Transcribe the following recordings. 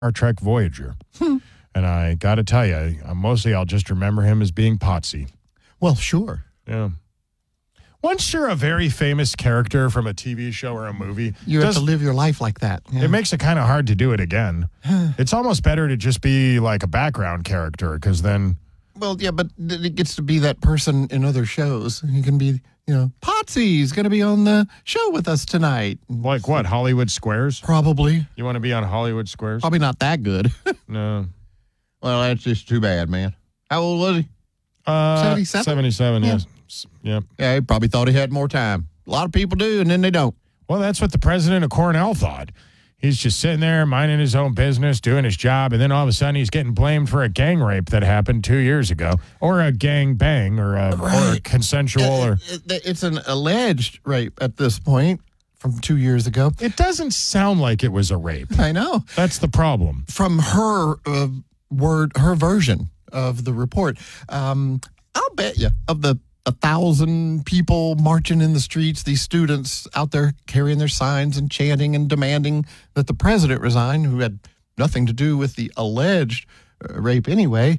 Star Trek Voyager. And I got to tell you, mostly I'll just remember him as being Potsy. Well, sure. Yeah. Once you're a very famous character from a TV show or a movie, You have to live your life like that. Yeah. it makes it kind of hard to do it again. It's almost better to just be like a background character because then... Well, yeah, but it gets to be that person in other shows. You can be, Potsy's going to be on the show with us tonight. Like what, Hollywood Squares? Probably. You want to be on Hollywood Squares? Probably not that good. No. Well, that's just too bad, man. How old was he? 77? 77, Yeah. yes. Yep. Yeah, he probably thought he had more time. A lot of people do, and then they don't. Well, that's what the president of Cornell thought. He's just sitting there minding his own business, doing his job, and then all of a sudden he's getting blamed for a gang rape that happened 2 years ago, or a gang bang, or a consensual. It's an alleged rape at this point from 2 years ago. It doesn't sound like it was a rape. I know. That's the problem. From her her version of the report, I'll bet you of the 1,000 people marching in the streets, these students out there carrying their signs and chanting and demanding that the president resign, who had nothing to do with the alleged rape anyway.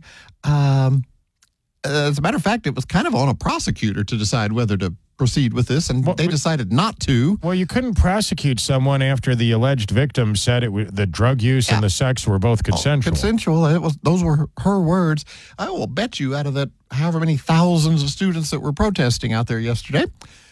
As a matter of fact, it was kind of on a prosecutor to decide whether to proceed with this, and they decided not to. Well, you couldn't prosecute someone after the alleged victim said the drug use and the sex were both consensual. Consensual. Those were her words. I will bet you out of that however many thousands of students that were protesting out there yesterday,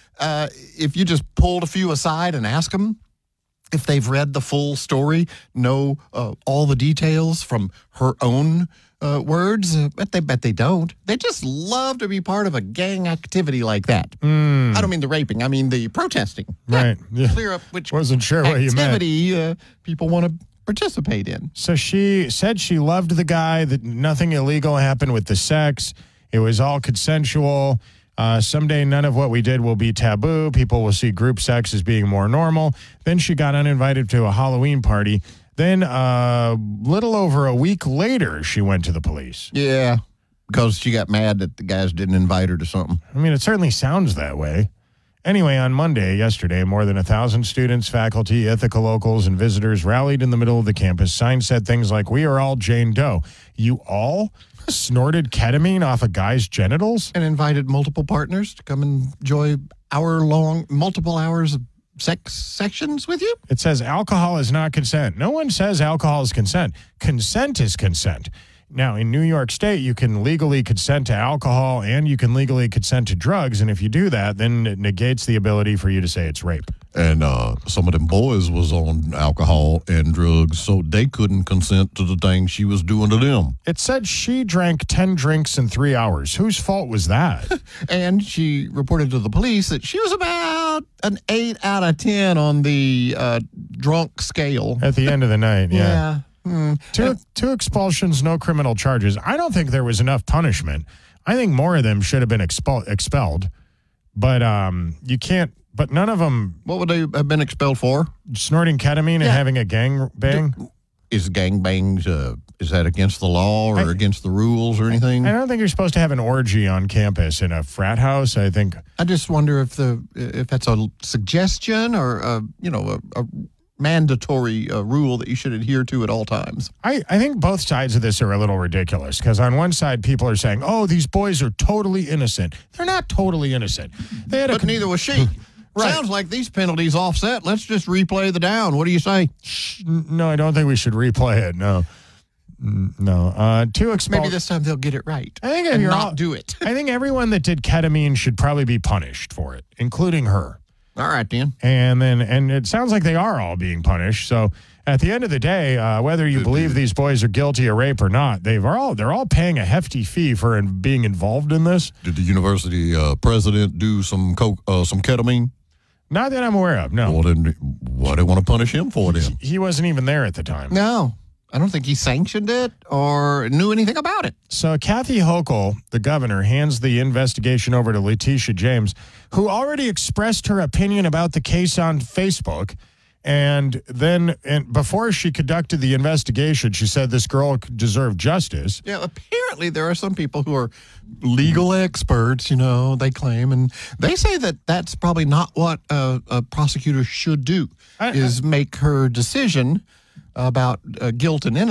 if you just pulled a few aside and asked them if they've read the full story, know all the details from her own words, bet they don't. They just love to be part of a gang activity like that. I don't mean the raping. I mean the protesting. Right. Yeah. Clear up which Wasn't sure what you meant. activity people want to participate in. So she said she loved the guy, that nothing illegal happened with the sex. It was all consensual. Someday none of what we did will be taboo. People will see group sex as being more normal. Then she got uninvited to a Halloween party. Then little over a week later, she went to the police. Yeah, because she got mad that the guys didn't invite her to something. I mean, it certainly sounds that way. Anyway, on Monday, yesterday, more than 1,000 students, faculty, ethical locals, and visitors rallied in the middle of the campus. Signs said things like, "We are all Jane Doe." You all snorted ketamine off a guy's genitals? And invited multiple partners to come and enjoy multiple hours of sex sections with you? It says alcohol is not consent. No one says alcohol is consent. Consent is consent. Now, in New York State, you can legally consent to alcohol and you can legally consent to drugs. And if you do that, then it negates the ability for you to say it's rape. And some of them boys was on alcohol and drugs, so they couldn't consent to the things she was doing to them. It said she drank 10 drinks in 3 hours. Whose fault was that? And she reported to the police that she was about an 8 out of 10 on the drunk scale. At the end of the night, yeah. Yeah. Two expulsions, no criminal charges. I don't think there was enough punishment. I think more of them should have been expelled. But you can't. But none of them. What would they have been expelled for? Snorting ketamine and having a gang bang. Is gang bangs, is that against the law or against the rules or anything? I don't think you're supposed to have an orgy on campus in a frat house. I think. I just wonder if that's a suggestion or a mandatory rule that you should adhere to at all times. I think both sides of this are a little ridiculous because on one side people are saying, "Oh, these boys are totally innocent." They're not totally innocent. But neither was she. Right. Sounds like these penalties offset. Let's just replay the down. What do you say? No, I don't think we should replay it. No. Maybe this time they'll get it right. I think and not do it. I think everyone that did ketamine should probably be punished for it, including her. All right, then. And it sounds like they are all being punished. So at the end of the day, whether you believe these boys are guilty of rape or not, they're all paying a hefty fee for being involved in this. Did the university president do some ketamine? Not that I'm aware of, no. Well, then why do they want to punish him for it? He wasn't even there at the time. No. I don't think he sanctioned it or knew anything about it. So Kathy Hochul, the governor, hands the investigation over to Letitia James, who already expressed her opinion about the case on Facebook. And before she conducted the investigation, she said this girl deserved justice. Yeah, apparently there are some people who are legal experts, they claim, and they say that that's probably not what a prosecutor should do, is make her decision about guilt and innocence.